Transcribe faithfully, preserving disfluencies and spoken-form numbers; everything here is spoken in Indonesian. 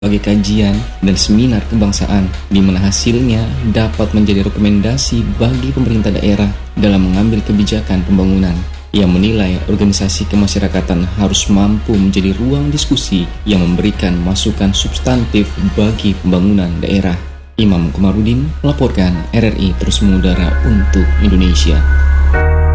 sebagai kajian dan seminar kebangsaan, di mana hasilnya dapat menjadi rekomendasi bagi pemerintah daerah dalam mengambil kebijakan pembangunan. Ia menilai organisasi kemasyarakatan harus mampu menjadi ruang diskusi yang memberikan masukan substantif bagi pembangunan daerah. Imam Komarudin melaporkan, R R I terus mengudara untuk Indonesia.